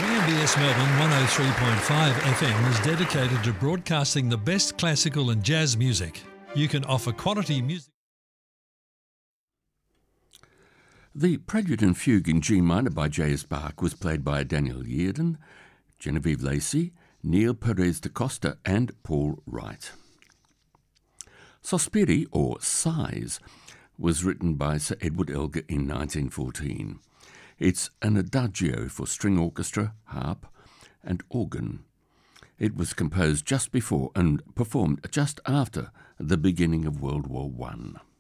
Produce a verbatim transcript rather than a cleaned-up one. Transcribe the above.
three M B S Melbourne one oh three point five F M is dedicated to broadcasting the best classical and jazz music. You can offer quality music. The Prelude and Fugue in G minor by J S Bach was played by Daniel Yeardon, Genevieve Lacey, Neil Perez da Costa and Paul Wright. Sospiri, or Sighs, was written by Sir Edward Elgar in nineteen fourteen. It's an adagio for string orchestra, harp and organ. It was composed just before and performed just after the beginning of World War One.